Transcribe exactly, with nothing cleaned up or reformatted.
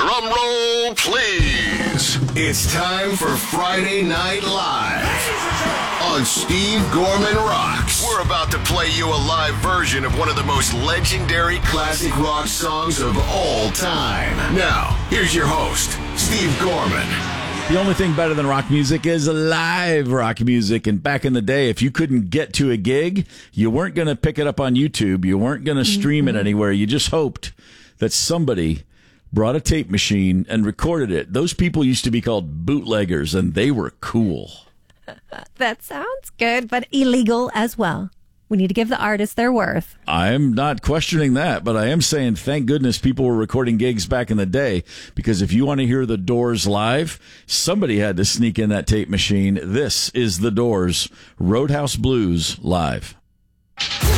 Drum roll, please. It's time for Friday Night Live on Steve Gorman Rocks. We're about to play you a live version of one of the most legendary classic rock songs of all time. Now, here's your host, Steve Gorman. The only thing better than rock music is live rock music. And back in the day, if you couldn't get to a gig, you weren't going to pick it up on YouTube. You weren't going to stream it anywhere. You just hoped that somebody brought a tape machine and recorded it. Those people used to be called bootleggers, and they were cool. That sounds good, but illegal as well. We need to give the artists their worth. I'm not questioning that, but I am saying thank goodness people were recording gigs back in the day, because if you want to hear the Doors live, somebody had to sneak in that tape machine. This is the Doors, Roadhouse Blues live.